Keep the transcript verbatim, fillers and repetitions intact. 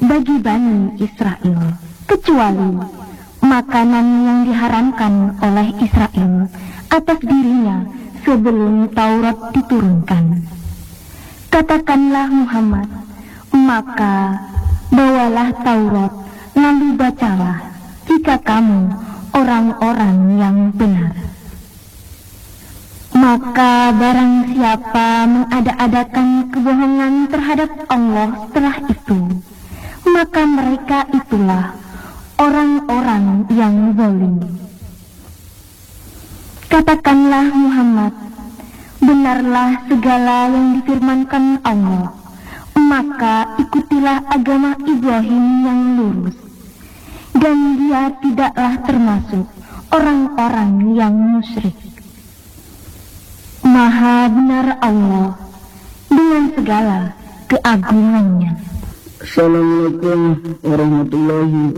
bagi Bani Israel, kecuali makanan yang diharamkan oleh Israel atas dirinya sebelum Taurat diturunkan. Katakanlah Muhammad, maka bawalah Taurat, lalu bacalah jika kamu orang-orang yang benar. Maka barang siapa mengada-adakan kebohongan terhadap Allah setelah itu, maka mereka itulah orang-orang yang zalim. Katakanlah Muhammad, benarlah segala yang difirmankan Allah, maka ikutilah agama Ibrahim yang lurus, dan dia tidaklah termasuk orang-orang yang musyrik. Maha benar Allah dengan segala keagungannya. Assalamualaikum warahmatullahi